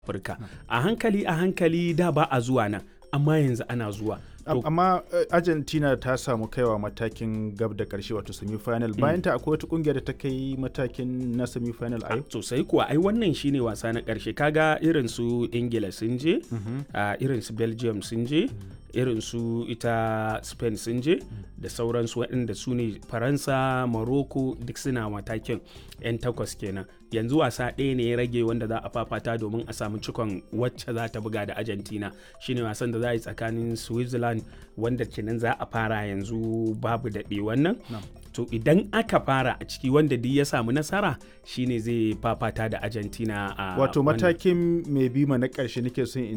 Afirka. A hankali da ba a zuwa nan, amma yanzu ana zuwa. Amma Argentina ta samu kaiwa matakin gab da karshe wato semi-final. Bayan ta akwai wata kungiyar da ta kai matakin na semi-final a yau? Sosai kuwa, ai wannan shine wasa na karshe. Kaga irin su Ingila sun je, irin su Belgium sun je, irin su ita Spain sun je, da sauransu waɗanda su ne Faransa, Morocco duk suna matakin 'yan takwas kenan. Yanzu wasa ɗaya ne ya rage wanda za a fafata domin a samu cikon wacce za ta buga da Argentina. Shine wasan da za a yi tsakanin Switzerland wanda kenan za a fara yanzu babu daɗe wannan. To idan aka fara a ciki wanda duk ya samu nasara shine zai fafata da Argentina a wato matakin mai bima na ƙarshe nake son in